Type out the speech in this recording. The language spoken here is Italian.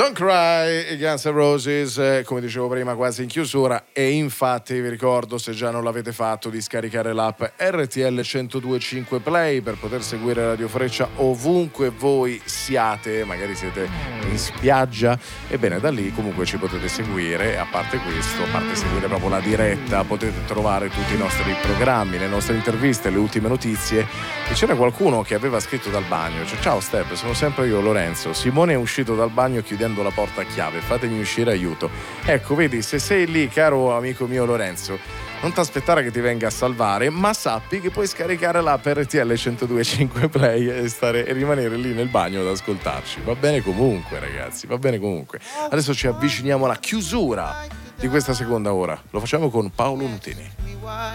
Don't Cry, Guns N' Roses, come dicevo prima quasi in chiusura, e infatti vi ricordo, se già non l'avete fatto, di scaricare l'app RTL 102.5 Play per poter seguire Radio Freccia ovunque voi siate, magari siete in spiaggia, ebbene da lì comunque ci potete seguire, e a parte questo, a parte seguire proprio la diretta, potete trovare tutti i nostri programmi, le nostre interviste, le ultime notizie. E c'era qualcuno che aveva scritto dal bagno, cioè, ciao Step, sono sempre io Lorenzo, Simone è uscito dal bagno chiudendo la porta a chiave, fatemi uscire, aiuto. Ecco, vedi, se sei lì, caro amico mio Lorenzo, non ti aspettare che ti venga a salvare, ma sappi che puoi scaricare l'app RTL 102.5 Play e rimanere lì nel bagno ad ascoltarci. Va bene comunque, ragazzi, va bene comunque. Adesso ci avviciniamo alla chiusura di questa seconda ora, lo facciamo con Paolo Nutini.